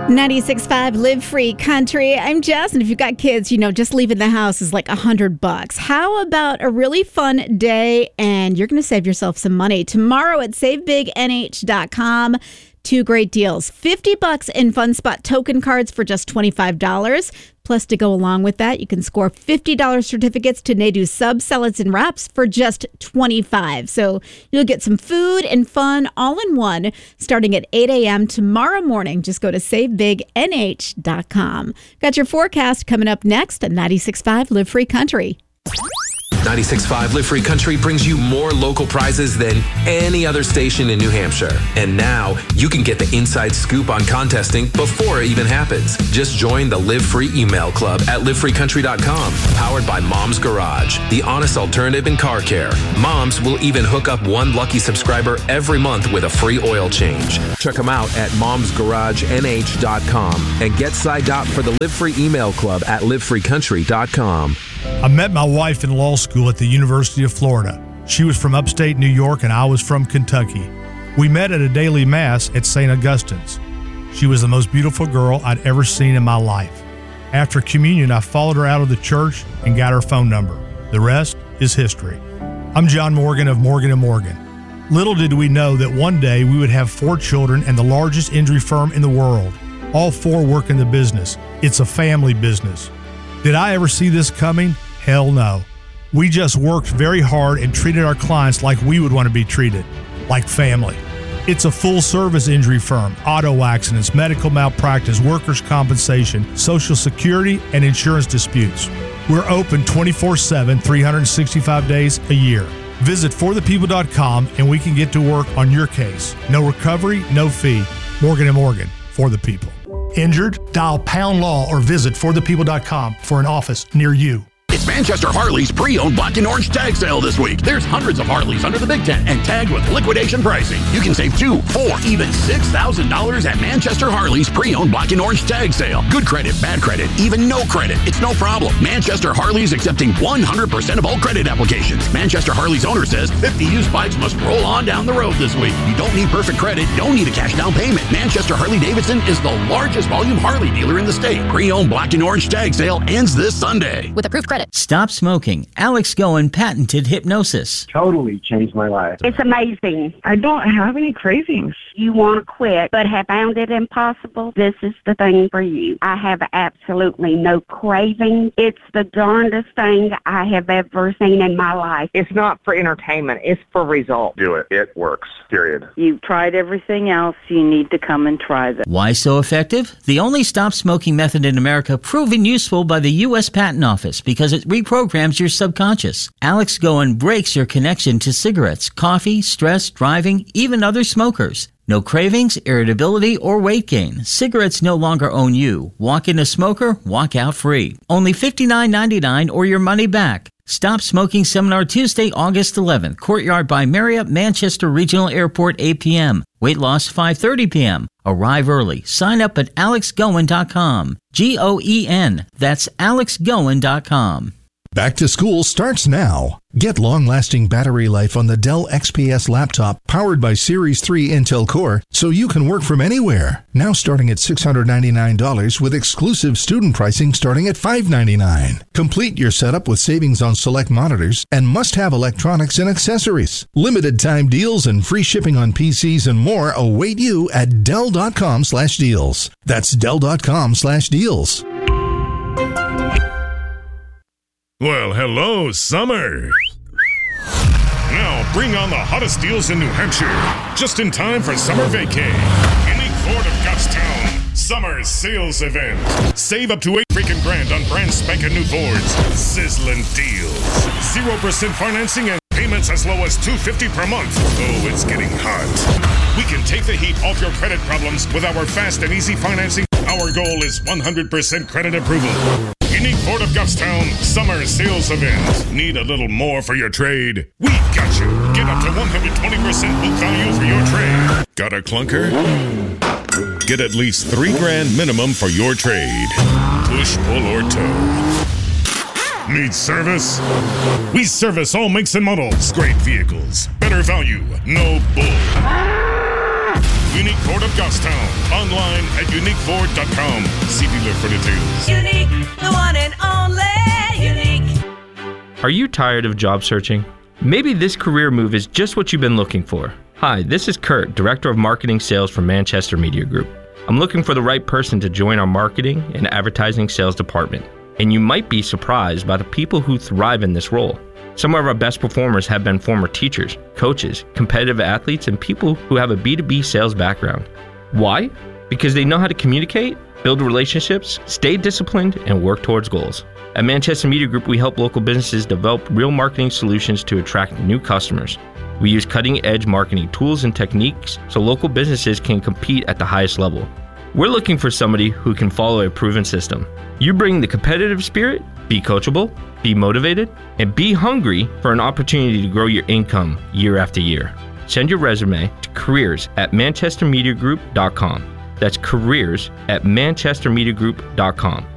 96.5 Live Free Country. I'm Jess, and if you've got kids, just leaving the house is like $100. How about a really fun day, and you're going to save yourself some money? Tomorrow at SaveBigNH.com, two great deals. $50 in Fun Spot token cards for just $25. Plus, to go along with that, you can score $50 certificates to Nadu Sub Salads and Wraps for just $25. So you'll get some food and fun all in one starting at 8 a.m. tomorrow morning. Just go to SaveBigNH.com. Got your forecast coming up next at 96.5 Live Free Country. 96.5 Live Free Country brings you more local prizes than any other station in New Hampshire. And now you can get the inside scoop on contesting before it even happens. Just join the Live Free email club at livefreecountry.com. Powered by Mom's Garage, the honest alternative in car care. Moms will even hook up one lucky subscriber every month with a free oil change. Check them out at momsgaragenh.com and get signed up for the Live Free email club at livefreecountry.com. I met my wife in law school at the University of Florida. She was from upstate New York and I was from Kentucky. We met at a daily mass at St. Augustine's. She was the most beautiful girl I'd ever seen in my life. After communion, I followed her out of the church and got her phone number. The rest is history. I'm John Morgan of Morgan & Morgan. Little did we know that one day we would have 4 children and the largest injury firm in the world. All 4 work in the business. It's a family business. Did I ever see this coming? Hell no. We just worked very hard and treated our clients like we would want to be treated, like family. It's a full-service injury firm: auto accidents, medical malpractice, workers' compensation, Social Security, and insurance disputes. We're open 24/7, 365 days a year. Visit forthepeople.com and we can get to work on your case. No recovery, no fee. Morgan & Morgan, for the people. Injured? Dial Pound Law or visit forthepeople.com for an office near you. It's Manchester Harley's pre-owned black and orange tag sale this week. There's hundreds of Harleys under the Big Tent and tagged with liquidation pricing. You can save $2,000, $4,000, even $6,000 at Manchester Harley's pre-owned black and orange tag sale. Good credit, bad credit, even no credit. It's no problem. Manchester Harley's accepting 100% of all credit applications. Manchester Harley's owner says 50 used bikes must roll on down the road this week. You don't need perfect credit, don't need a cash down payment. Manchester Harley-Davidson is the largest volume Harley dealer in the state. Pre-owned black and orange tag sale ends this Sunday. With approved credit. Stop smoking. Alex Goen patented hypnosis. Totally changed my life. It's amazing. I don't have any cravings. You want to quit, but have found it impossible? This is the thing for you. I have absolutely no craving. It's the darndest thing I have ever seen in my life. It's not for entertainment. It's for results. Do it. It works. Period. You've tried everything else. You need to come and try this. Why so effective? The only stop smoking method in America proven useful by the U.S. Patent Office because it reprograms your subconscious. Alex Goen breaks your connection to cigarettes, coffee, stress, driving, even other smokers. No cravings, irritability, or weight gain. Cigarettes no longer own you. Walk in a smoker, walk out free. Only $59.99 or your money back. Stop Smoking Seminar Tuesday, August 11th. Courtyard by Marriott, Manchester Regional Airport, 8 p.m. Weight loss, 5:30 p.m. Arrive early. Sign up at alexgoen.com. Goen. That's alexgoen.com. Back to school starts now. Get long-lasting battery life on the Dell XPS laptop powered by Series 3 Intel Core so you can work from anywhere. Now starting at $699 with exclusive student pricing starting at $599. Complete your setup with savings on select monitors and must-have electronics and accessories. Limited time deals and free shipping on PCs and more await you at Dell.com/deals. That's Dell.com/deals. Well, hello, summer. Now bring on the hottest deals in New Hampshire. Just in time for summer vacay. Unique Ford of Gottstown. Summer sales event. Save up to $8 freaking grand on brand spanking new Fords. Sizzling deals. 0% financing and payments as low as $250 per month. Oh, it's getting hot. We can take the heat off your credit problems with our fast and easy financing. Our goal is 100% credit approval. Unique Ford of Gottstown summer sales event. Need a little more for your trade? We got you. Get up to 120% book value for your trade. Got a clunker? Get at least $3 grand minimum for your trade. Push, pull, or tow. Need service? We service all makes and models. Great vehicles. Better value. No bull. Unique Ford of Goffstown. Online at uniqueford.com. See dealer for details. Unique, the one and only Unique. Are you tired of job searching? Maybe this career move is just what you've been looking for. Hi, this is Kurt, Director of Marketing Sales for Manchester Media Group. I'm looking for the right person to join our marketing and advertising sales department. And you might be surprised by the people who thrive in this role. Some of our best performers have been former teachers, coaches, competitive athletes, and people who have a B2B sales background. Why? Because they know how to communicate, build relationships, stay disciplined, and work towards goals. At Manchester Media Group, we help local businesses develop real marketing solutions to attract new customers. We use cutting-edge marketing tools and techniques so local businesses can compete at the highest level. We're looking for somebody who can follow a proven system. You bring the competitive spirit, be coachable, be motivated, and be hungry for an opportunity to grow your income year after year. Send your resume to careers@manchestermediagroup.com. That's careers@manchestermediagroup.com.